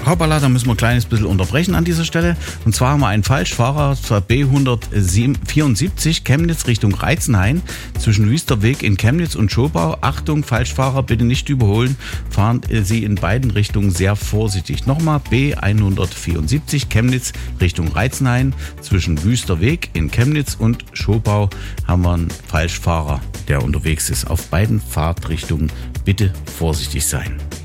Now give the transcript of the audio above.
Hoppala, da müssen wir ein kleines bisschen unterbrechen an dieser Stelle. Und zwar haben wir einen Falschfahrer zur B174 Chemnitz Richtung Reizenhain zwischen Wüsterweg in Chemnitz und Schobau. Achtung, Falschfahrer, bitte nicht überholen. Fahren Sie in beiden Richtungen sehr vorsichtig. Nochmal B174 Chemnitz Richtung Reizenhain zwischen Wüsterweg in Chemnitz und Schobau haben wir einen Falschfahrer, der unterwegs ist. Auf beiden Fahrtrichtungen bitte vorsichtig sein.